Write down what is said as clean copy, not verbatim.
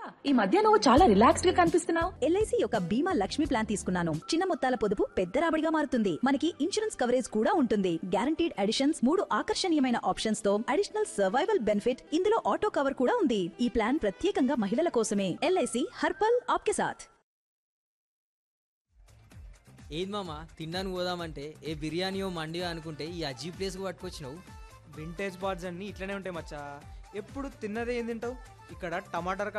ఈ మధ్య నువ్వు చాలా రిలాక్స్డ్ గా కనిపిస్తున్నావు. ఎల్ఐసి యొక్క బీమా లక్ష్మి ప్లాన్ తీసుకున్నాను. చిన్న మొత్తాల పొదుపు పెద్ద రాబడిగా మారుతుంది. మనకి ఇన్సూరెన్స్ కవరేజ్ కూడా ఉంటుంది. గ్యారంటీడ్ అడిషన్స్, 3 ఆకర్షణీయమైన ఆప్షన్స్ తో అడిషనల్ సర్వైవల్ బెనిఫిట్, ఇందులో ఆటో కవర్ కూడా ఉంది. ఈ ప్లాన్ ప్రత్యేకంగా మహిళల కోసమే. ఎల్ఐసి హర్పల్ ఆప్కే సాథ్. ఏది మామ తినడానికి పోదామంటే ఏ బిర్యానీయో మండియో అనుకుంటే ఈ అజీ ప్లేస్కి పట్టుకొచ్చినావు. వింటేజ్ బార్స్ అన్నీ ఇట్లనే ఉంటాయి మచ్చా. ఎప్పుడు తిన్నదే ఏం తింటావు? ఇక్కడ టమాటర్